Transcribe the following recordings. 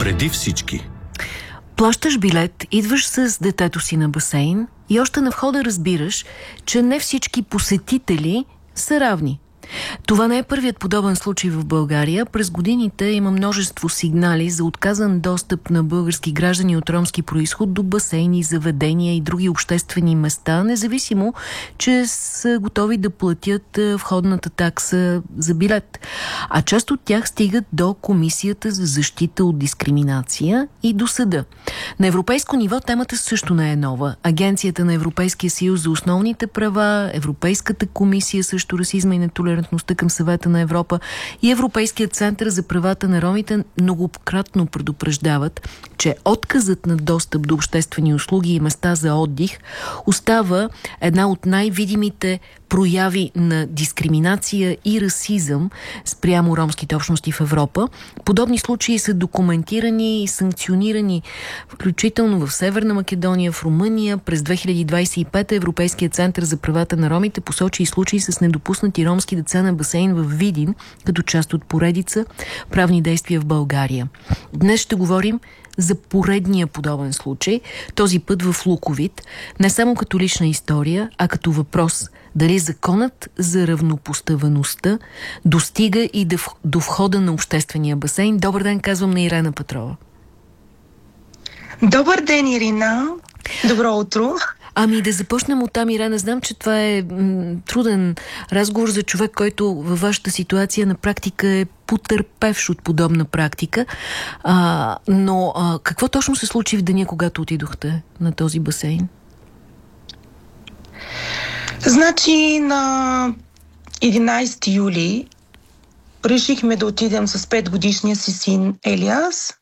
Преди всички. Плащаш билет, идваш с детето си на басейн и още на входа разбираш, че не всички посетители са равни. Това не е първият подобен случай в България. През годините има множество сигнали за отказан достъп на български граждани от ромски произход до басейни, заведения и други обществени места, независимо, че са готови да платят входната такса за билет. А част от тях стигат до Комисията за защита от дискриминация и до съда. На европейско ниво темата също не е нова. Агенцията на Европейския съюз за основните права, Европейската комисия срещу расизма и нетолерантността към Съвета на Европа и Европейският център за правата на ромите многократно предупреждават, че отказът на достъп до обществени услуги и места за отдих остава една от най-видимите прояви на дискриминация и расизъм спрямо ромските общности в Европа. Подобни случаи са документирани и санкционирани, включително в Северна Македония, в Румъния. През 2025 Европейският център за правата на ромите посочи и случаи с недопуснати ромски деца на басейн в Видин, като част от поредица правни действия в България. Днес ще говорим за поредния подобен случай, този път в Луковит, не само като лична история, а като въпрос дали законът за равнопоставеността достига и до входа на обществения басейн. Добър ден, казвам на Ирена Петрова. Добър ден, Ирина. Добро утро. Ами да започнем оттам, Ирена. Знам, че това е труден разговор за човек, който във вашата ситуация на практика е потърпевш от подобна практика. Но какво точно се случи в деня, когато отидохте на този басейн? Значи на 11 юли решихме да отидем с 5-годишния си син Елиас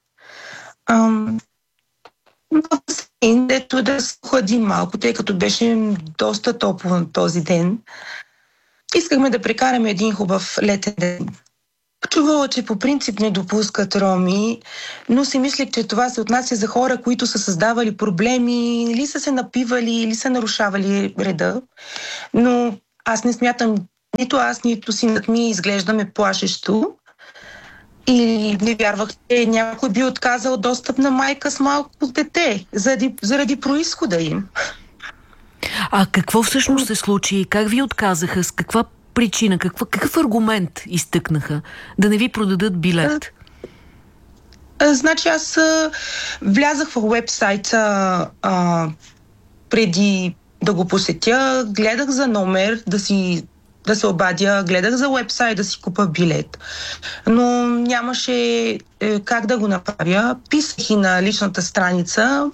на басейн, дето да се охладим малко, тъй като беше доста топло на този ден. Искахме да прекараме един хубав летен ден. Чувала, че по принцип не допускат роми, но си мислех, че това се отнася за хора, които са създавали проблеми, или са се напивали, или са нарушавали реда. Но аз не смятам, нито аз, нито синът ми изглеждаме плашещо. И не вярвах, че някой би отказал достъп на майка с малко дете, заради произхода им. А какво всъщност се случи? Как ви отказаха? С каква причина? Какъв аргумент изтъкнаха да не ви продадат билет? Значи аз влязах в уебсайта преди да го посетя, гледах за номер да се обадя, гледах за уебсайт да си купа билет, но нямаше как да го направя. Писах и на личната страница,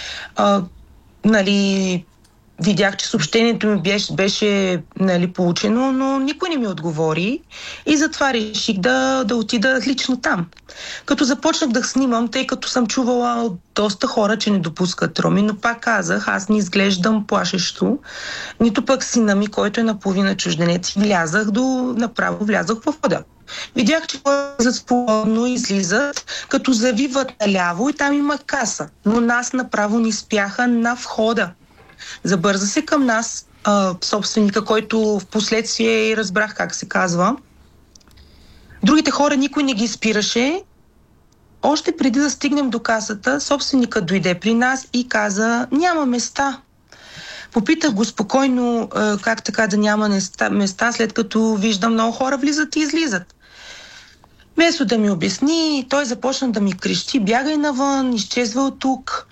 видях, че съобщението ми беше получено, но никой не ми отговори и затова реших да отида лично там. Като започнах да снимам, тъй като съм чувала от доста хора, че не допускат роми, но пак казах, аз не изглеждам плашещо, нито пък сина ми, който е наполовина чужденец. Направо влязах в входа. Видях, че хората свободно излизат, като завиват наляво и там има каса, но нас направо ни спяха на входа. Забърза се към нас собственика, който в последствие и разбрах как се казва. Другите хора никой не ги спираше. Още преди да стигнем до касата, собственика дойде при нас и каза: няма места. Попитах го спокойно как така да няма места, след като виждам много хора влизат и излизат. Вместо да ми обясни, той започна да ми крещи: бягай навън, изчезва от тук.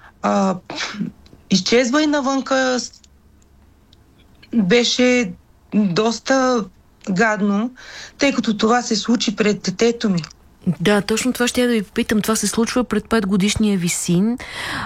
Изчезва и навънка. Беше доста гадно, тъй като това се случи пред детето ми. Да, точно това ще я да ви попитам. Това се случва пред 5-годишния ви син.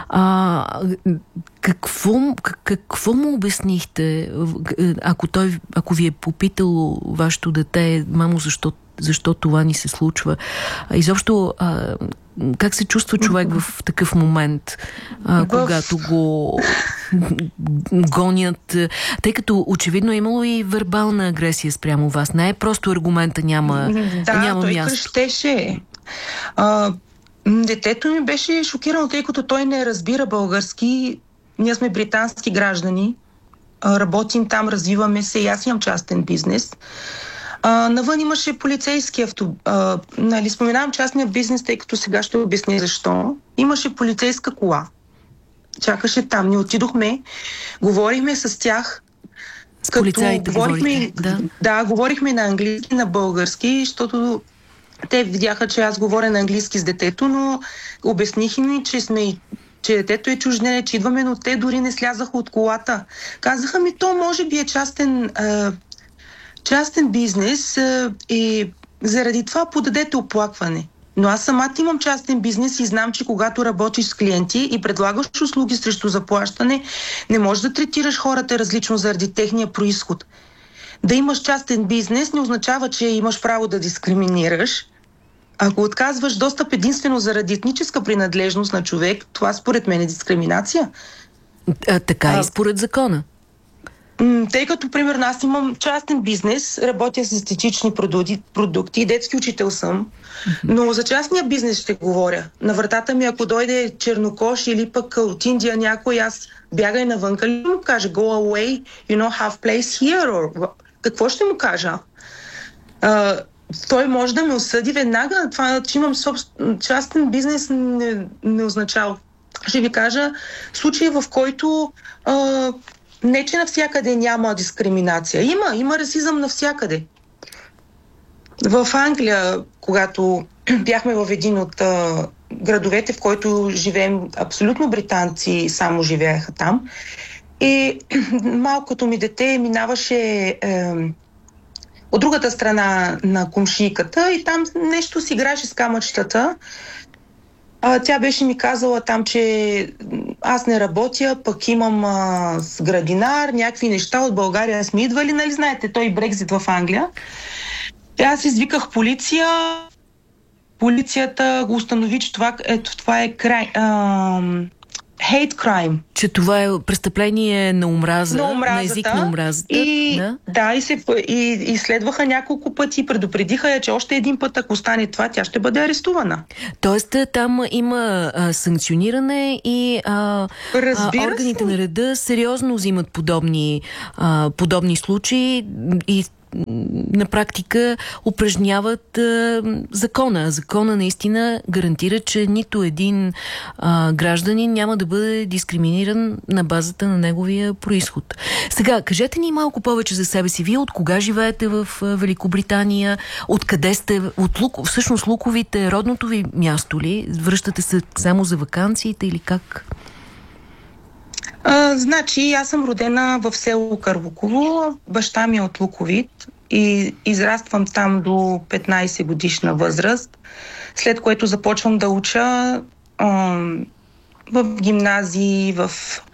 Какво му обяснихте, ако ви е попитало вашето дете: мамо, защо това ни се случва? Изобщо, как се чувства човек в такъв момент, когато го гонят? Тъй като очевидно е имало и вербална агресия спрямо вас. Не е просто аргумента няма място. Той крещеше. Детето ми беше шокирано, тъй като той не разбира български. Ние сме британски граждани. Работим там, развиваме се и аз имам частен бизнес. Навън имаше полицейски нали, споменавам частния бизнес, тъй като сега ще обясня защо. Имаше полицейска кола. Чакаше там. Ние отидохме, говорихме с тях. С полицаите говорихме. Да, говорихме на английски, на български, защото те видяха, че аз говоря на английски с детето, но обясних им, че детето е чужденец, че идваме, но те дори не слязаха от колата. Казаха ми, то може би е частен бизнес и заради това подадете оплакване. Но аз самата имам частен бизнес и знам, че когато работиш с клиенти и предлагаш услуги срещу заплащане, не можеш да третираш хората различно заради техния произход. Да имаш частен бизнес не означава, че имаш право да дискриминираш. Ако отказваш достъп единствено заради етническа принадлежност на човек, това според мен е дискриминация. Така и според закона. Тъй като, примерно, аз имам частен бизнес, работя с естетични продукти, детски учител съм, но за частния бизнес ще говоря. На вратата ми, ако дойде чернокош или пък от Индия някой, аз бягай навънка ли му кажа, go away, you know, have place here, or какво ще му кажа? Той може да ме осъди веднага. Това, че имам частен бизнес, не означава. Ще ви кажа случай, в който не, че навсякъде няма дискриминация. Има расизъм навсякъде. В Англия, когато бяхме в един от градовете, в който живеем, абсолютно британци само живееха там, и малкото ми дете минаваше от другата страна на комшийката и там нещо си играше с камъчетата. Тя беше ми казала там, че аз не работя, пък имам с градинар, някакви неща от България сме идвали, нали знаете, той Брекзит в Англия. И аз извиках полиция. Полицията го установи, че това е hate crime. Че това е престъпление на омраза, на език на омразата. И следваха няколко пъти, предупредиха я, че още един път, ако стане това, тя ще бъде арестувана. Тоест там има санкциониране и органите на реда сериозно взимат подобни случаи и на практика упражняват закона. Закона наистина гарантира, че нито един гражданин няма да бъде дискриминиран на базата на неговия произход. Сега, кажете ни малко повече за себе си. Вие от кога живеете в Великобритания? Откъде сте? Всъщност Луковите, родното ви място ли? Връщате се само за ваканциите или как? Значи, аз съм родена в село Карлуково, баща ми е от Луковит и израствам там до 15 годишна възраст, след което започвам да уча в гимназии, в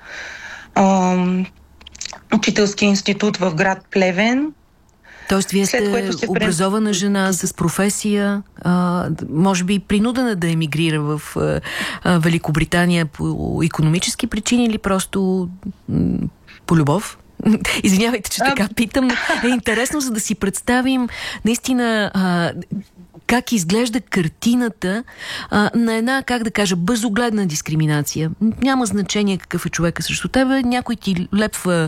учителски институт в град Плевен. Тоест, вие сте образована жена с професия, може би принудена да емигрира в Великобритания по икономически причини или просто по любов? Извинявайте, че така питам. Е интересно, за да си представим наистина как изглежда картината на една, как да кажа, безогледна дискриминация. Няма значение какъв е човека срещу тебе, някой ти лепва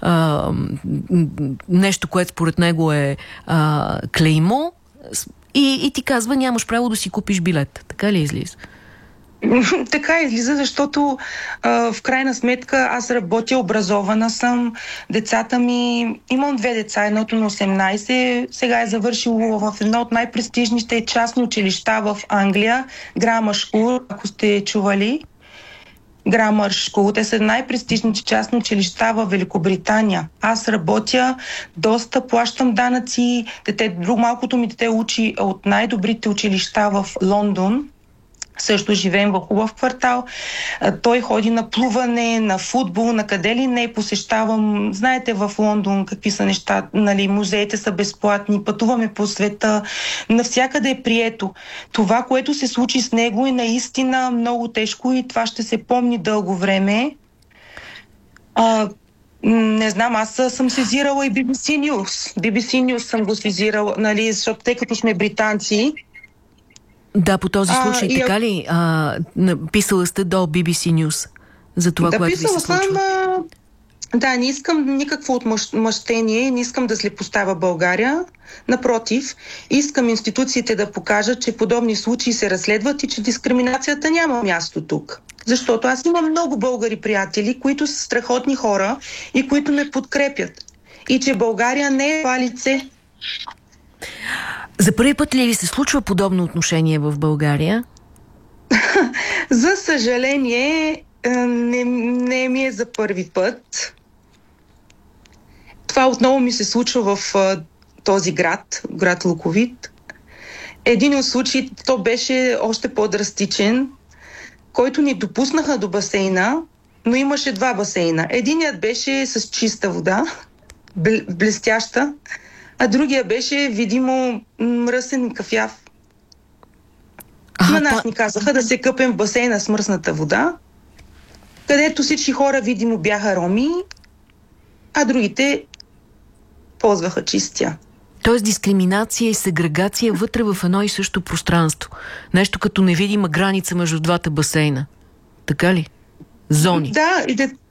нещо, което според него е клеймо и ти казва, нямаш право да си купиш билет. Така ли излиза? Така излиза, защото в крайна сметка аз работя, образована съм, децата ми, имам 2 деца, едното на 18, сега е завършило в едно от най-престижните частни училища в Англия, Grammar School, ако сте чували. Grammar School, те са най-престижните частни училища в Великобритания. Аз работя, доста плащам данъци, малкото ми дете учи от най-добрите училища в Лондон. Също живеем в хубав квартал. Той ходи на плуване, на футбол, на къде ли не. Посещавам, знаете в Лондон какви са неща, нали, музеите са безплатни, пътуваме по света, навсякъде е прието. Това, което се случи с него е наистина много тежко и това ще се помни дълго време. Не знам, аз съм сезирала и BBC News. BBC News съм го сезирала, нали, защото тъй като сме британци. Да, по този случай, така ли? Написала сте до BBC News за това, което ви се случва? Да, не искам никакво отмъщение, не искам да злепоставя България. Напротив, искам институциите да покажат, че подобни случаи се разследват и че дискриминацията няма място тук. Защото аз имам много българи приятели, които са страхотни хора и които ме подкрепят. И че България не е това лице. За първи път ли се случва подобно отношение в България? За съжаление, не ми е за първи път. Това отново ми се случва в този град Луковит. Един от случаите, то беше още по-драстичен, който ни допуснаха до басейна, но имаше два басейна. Единият беше с чиста вода, блестяща, а другия беше видимо мръсен и кафяв. На нас ни казаха да се къпем в басейна с мръсната вода, където всички хора видимо бяха роми, а другите ползваха чистия. Тоест дискриминация и сегрегация вътре в едно и също пространство. Нещо като невидима граница между двата басейна. Така ли? Зони. Да,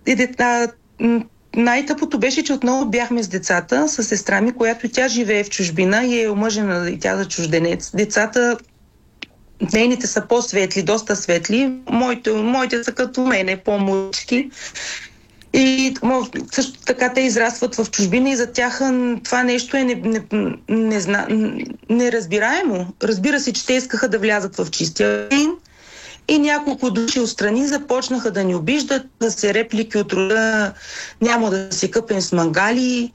най-тъпото беше, че отново бяхме с децата, с сестра ми, която тя живее в чужбина и е омъжена и тя за чужденец. Децата, нейните са по-светли, доста светли. Моите са като мене, по-мъчки. И също така те израстват в чужбина и за тях това нещо е неразбираемо. Разбира се, че те искаха да влязат в чистия басейн и няколко души отстрани започнаха да ни обиждат, да се реплики от рода няма да се къпем с мангали.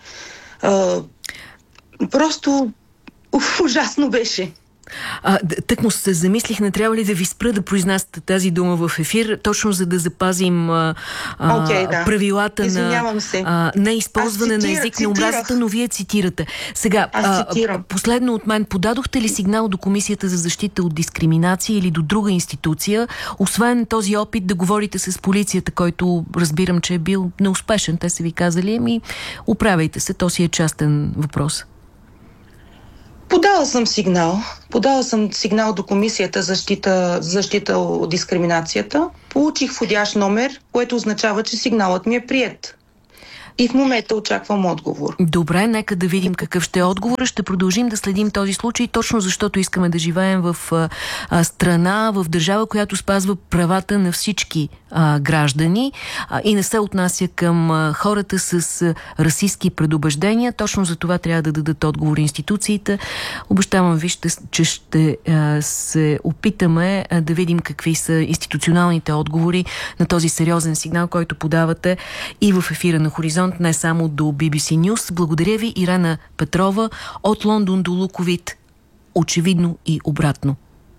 Просто ужасно беше. Тъкмо се замислих, не трябва ли да ви спра да произнасяте тази дума в ефир, точно за да запазим правилата на използване на език на омразата, но вие цитирате. Сега, последно от мен, подадохте ли сигнал до Комисията за защита от дискриминация или до друга институция, освен този опит да говорите с полицията, който разбирам, че е бил неуспешен? Те са ви казали, оправяйте се, то си е частен въпрос. Подала съм сигнал до Комисията за защита от дискриминацията. Получих входящ номер, което означава, че сигналът ми е приет. И в момента очаквам отговор. Добре, нека да видим какъв ще е отговор. Ще продължим да следим този случай, точно защото искаме да живеем в страна, в държава, която спазва правата на всички граждани и не се отнася към хората с расистки предубеждения. Точно за това трябва да дадат отговор институциите. Обещавам ви, че ще се опитаме да видим какви са институционалните отговори на този сериозен сигнал, който подавате и в ефира на Хоризонт, не само до BBC News. Благодаря ви, Ирена Петрова, от Лондон до Луковит. Очевидно и обратно.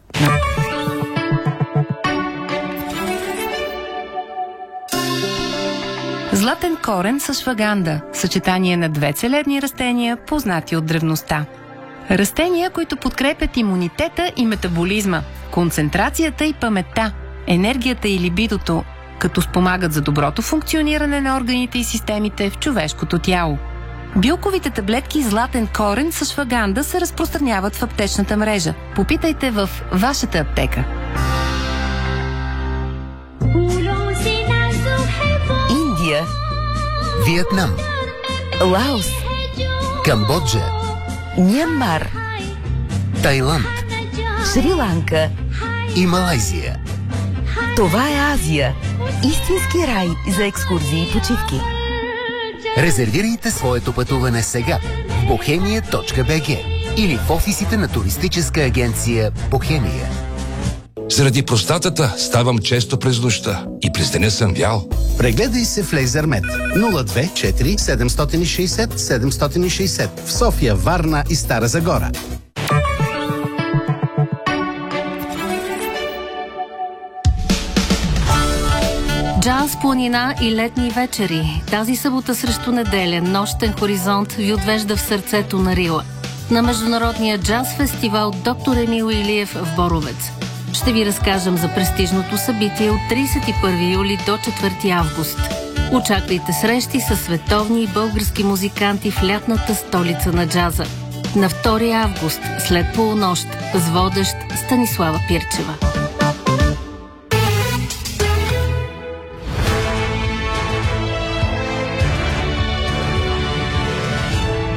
Златен корен с шваганда. Съчетание на две целебни растения, познати от древността. Растения, които подкрепят имунитета и метаболизма, концентрацията и паметта, енергията и либидото, като спомагат за доброто функциониране на органите и системите в човешкото тяло. Билковите таблетки златен корен с шваганда се разпространяват в аптечната мрежа. Попитайте в вашата аптека. Индия, Виетнам, Лаос, Камбоджа, Мянмар, Тайланд, Шри-Ланка и Малайзия. Това е Азия. Истински рай за екскурзии и почивки. Резервирайте своето пътуване сега в bohemia.bg или в офисите на туристическа агенция Бохемия. Заради простатата ставам често през нощта и през деня съм вял. Прегледай се в Лейзермед 024 760 760 в София, Варна и Стара Загора. Джаз, планина и летни вечери. Тази събота срещу неделя нощен хоризонт ви отвежда в сърцето на Рила. На Международния джаз фестивал Доктор Емил Илиев в Боровец. Ще ви разкажем за престижното събитие от 31 юли до 4 август. Очаквайте срещи с световни и български музиканти в лятната столица на джаза. На 2 август, след полунощ, с водещ Станислава Пирчева.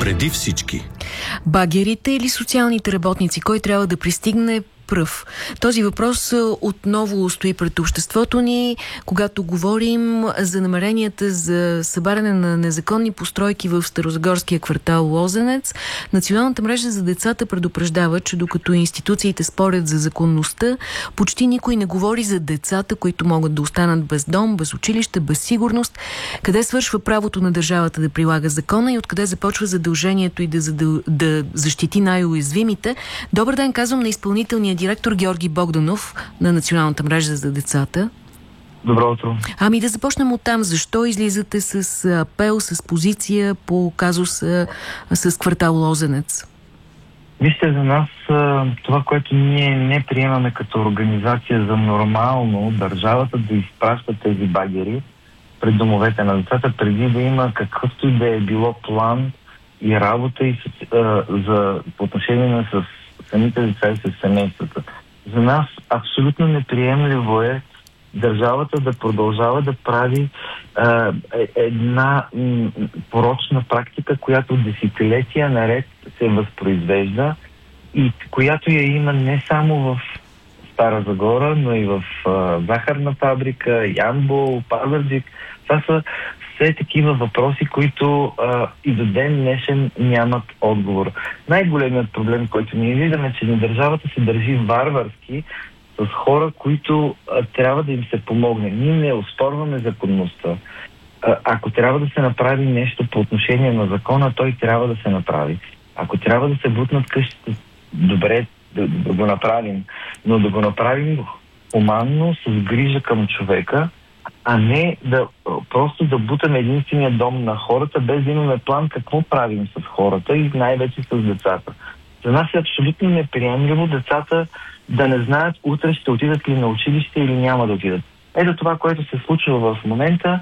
преди всички. Багерите или социалните работници? Кой трябва да пристигне пръв? Този въпрос отново стои пред обществото ни, когато говорим за намеренията за събаряне на незаконни постройки в старозагорския квартал Лозенец. Националната мрежа за децата предупреждава, че докато институциите спорят за законността, почти никой не говори за децата, които могат да останат без дом, без училище, без сигурност. Къде свършва правото на държавата да прилага закона и откъде започва задължението и да защити най-уязвимите? Добър ден, казвам на изпълнителния директор Георги Богданов на Националната мрежа за децата. Добро утро. Ами да започнем оттам. Защо излизате с апел, с позиция по казус с квартал Лозенец? Вижте, за нас това, което ние не приемаме като организация за нормално държавата да изпраща тези багери пред домовете на децата, преди да има какъвто и да е било план и работа и по отношение на самите деца и с семействата. За нас абсолютно неприемливо е държавата да продължава да прави една порочна практика, която десетилетия наред се възпроизвежда и която я има не само в Стара Загора, но и в захарна фабрика, Ямбол, Пазарджик. Това са все такива въпроси, които и до ден днешен нямат отговор. Най-големият проблем, който ние виждаме, е, че държавата се държи варварски с хора, които трябва да им се помогне. Ние не оспорваме законността. Ако трябва да се направи нещо по отношение на закона, той трябва да се направи. Ако трябва да се бутнат къщите, добре, да го направим. Но да го направим хуманно, с грижа към човека, а не просто да бутаме единствения дом на хората, без да имаме план какво правим с хората и най-вече с децата. За нас е абсолютно неприемливо децата да не знаят утре ще отидат ли на училище или няма да отидат. Ето това, което се случва в момента,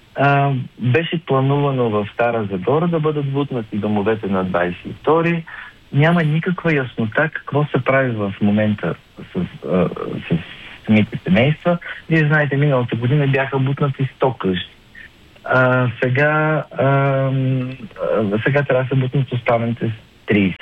беше планувано в Стара Загора да бъдат бутнати домовете на 22-ри. Няма никаква яснота какво се прави в момента с самите семейства. Вие знаете, миналата година бяха бутнати 100 къщи. Сега трябва да се бутнат останалите 30.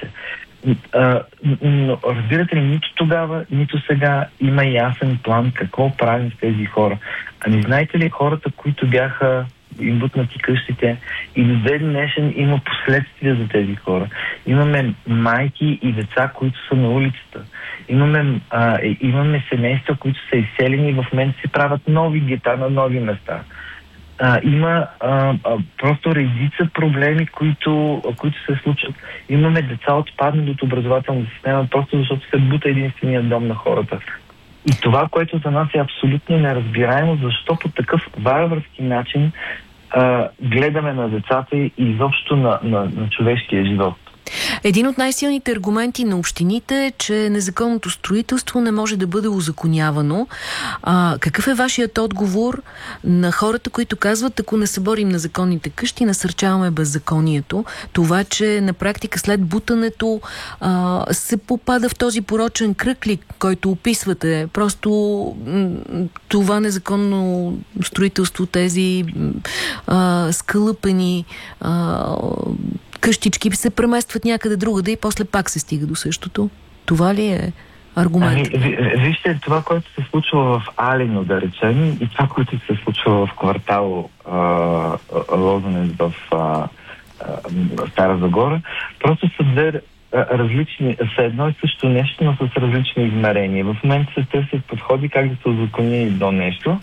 Но разбирате ли, нито тогава, нито сега има ясен план какво правим с тези хора. Ами знаете ли, хората, които бяха им бутнати къщите и до ден днешен има последствия за тези хора. Имаме майки и деца, които са на улицата. Имаме семейства, които са изселени и в момента се правят нови гета на нови места. Има просто редица проблеми, които се случват. Имаме деца отпаднали от образователната система, просто защото се бута единствения дом на хората. И това, което за нас е абсолютно неразбираемо, защо по такъв варварски начин гледаме на децата и изобщо на човешкия живот. Един от най-силните аргументи на общините е, че незаконното строителство не може да бъде узаконявано. Какъв е вашият отговор на хората, които казват, ако не се борим на законните къщи, насърчаваме беззаконието? Това, че на практика след бутането се попада в този порочен кръг ли, който описвате? Просто това незаконно строителство, тези скълъпени къщички се преместват някъде другаде и после пак се стига до същото. Това ли е аргумент? Вижте, това, което се случва в Алино, да речем, и това, което се случва в квартал Лозенец в Стара Загора, просто са две различни, са едно и също нещо, но с различни измерения. В момента се търсят подходи как да се узакони едно нещо.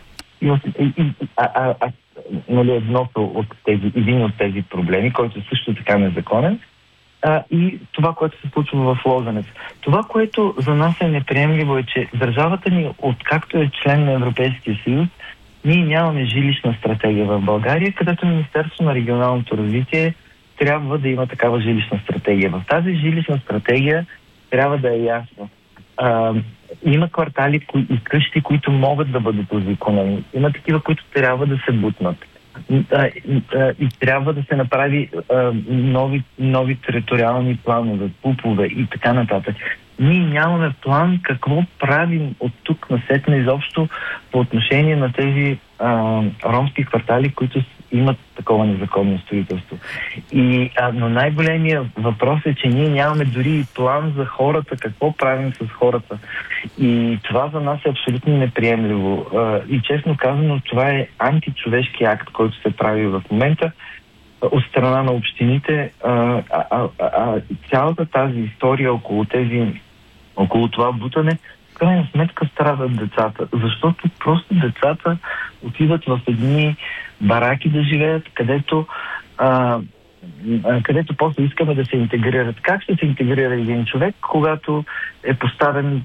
Един от тези проблеми, който е също така незаконен, и това, което се случва в Лозенец. Това, което за нас е неприемливо, е, че държавата ни, откакто е член на Европейския съюз, ние нямаме жилищна стратегия в България, където Министерството на регионалното развитие трябва да има такава жилищна стратегия. В тази жилищна стратегия трябва да е ясно. Има квартали и къщи, които могат да бъдат узаконени. Има такива, които трябва да се бутнат. И трябва да се направи нови териториални планове, пупове и така нататък. ние нямаме план какво правим от тук насетне изобщо по отношение на тези ромски квартали, които имат такова незаконно строителство. Но най-големият въпрос е, че ние нямаме дори и план за хората, какво правим с хората. И това за нас е абсолютно неприемливо. И честно казано, това е античовешки акт, който се прави в момента от страна на общините. Цялата тази история около това бутане, в крайна сметка страдат децата. Защото просто децата отиват в едни бараки да живеят, където после искаме да се интегрират. Как ще се интегрира един човек, когато е поставен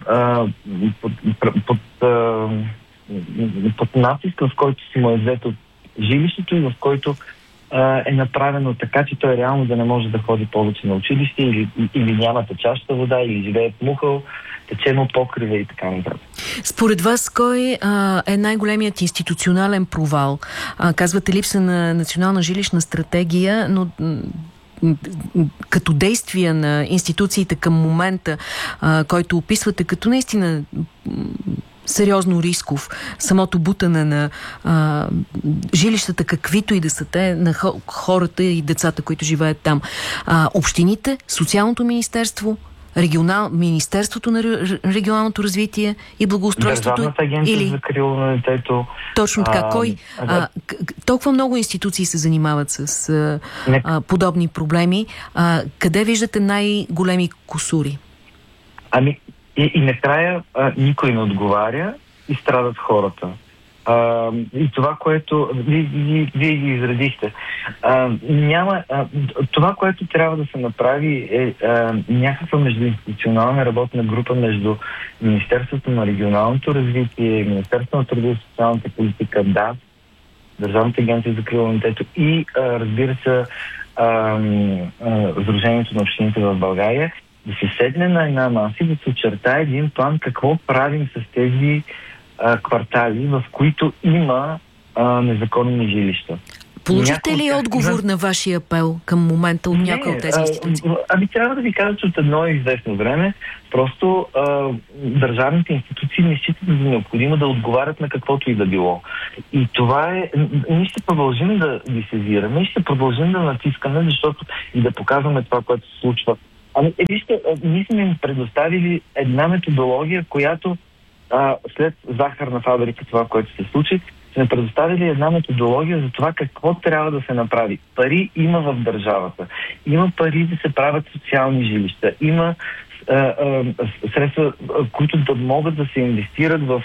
под натиск, в който си му е взето жилището и в който е направено така, че той реално да не може да ходи повече на училище или няма течаща вода, или живее в мухъл, тече му покрива и така нататък. Според вас, кой е най-големият институционален провал? Казвате липса на национална жилищна стратегия, но като действия на институциите към момента, който описвате като наистина сериозно рисков, самото бутане на жилищата, каквито и да са те, на хората и децата, които живеят там. Общините, Социалното министерство, Министерството на регионалното развитие и благоустройството. Държавната агенция за закрила на детето. Точно така. Толкова много институции се занимават с подобни проблеми. Къде виждате най-големи кусури? И накрая никой не отговаря и страдат хората. И това, което вие ги изредихте. Това, което трябва да се направи е някаква междуинституционална работна група между Министерството на регионалното развитие, Министерството на труда и социалната политика, Държавната агенция за закрила на детето и разбира се Сдружението на общините в България, да се седне на една маса и да се очертае един план какво правим с тези квартали, в които има незаконни жилища. Получите ли отговор на вашия апел към момента от някои от тези институции? Трябва да ви кажа, че от едно известно време просто държавните институции не считат за необходимо да отговарят на каквото и да било. И това е... Ние ще продължим да ви сезираме и ще продължим да натискаме, защото и да показваме това, което се случва. Вижте, ние сме им предоставили една методология, която след захарна фабрика, това, което се случи, сме предоставили една методология за това какво трябва да се направи. Пари има в държавата. Има пари да се правят социални жилища. Има средства, които да могат да се инвестират в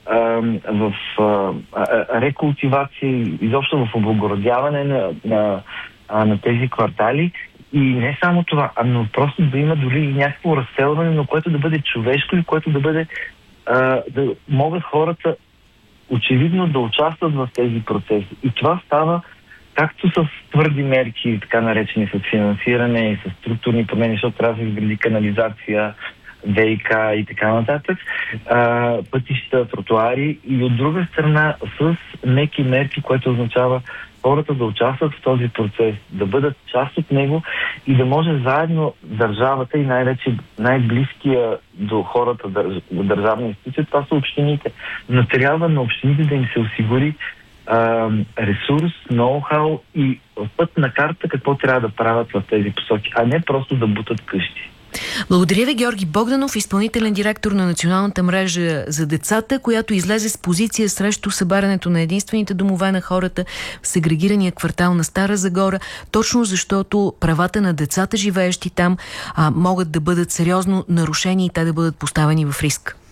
рекултивация, изобщо в облагородяване на тези квартали. И не само това, но просто да има дори някакво разселване, но което да бъде човешко и което да бъде да могат хората очевидно да участват в тези процеси. И това става както с твърди мерки, така наречени с финансиране и с структурни промени, защото трябва да се изгради канализация, ВИК и така нататък, пътища, тротуари, и от друга страна с меки мерки, което означава хората да участват в този процес, да бъдат част от него и да може заедно държавата и най-вече най-близкия до хората държавна институция, това са общините. Но трябва на общините да им се осигури ресурс, ноу-хау и пътна карта какво трябва да правят в тези посоки, а не просто да бутат къщи. Благодаря ви, Георги Богданов, изпълнителен директор на Националната мрежа за децата, която излезе с позиция срещу събарянето на единствените домове на хората в сегрегирания квартал на Стара Загора, точно защото правата на децата, живеещи там, могат да бъдат сериозно нарушени и те да бъдат поставени в риск.